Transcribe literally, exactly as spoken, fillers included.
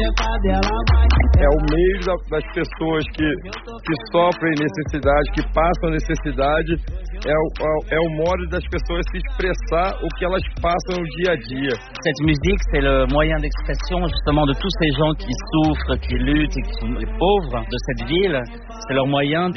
É o meio das pessoas que, que sofrem necessidade, que passam necessidade, é o, é o modo das pessoas se expressar o que elas passam no dia a dia. Cette musique, c'est le moyen d'expression justement de tous ces gens qui souffrent, qui luttent et qui sont les pauvres de cette ville. C'est leur moyen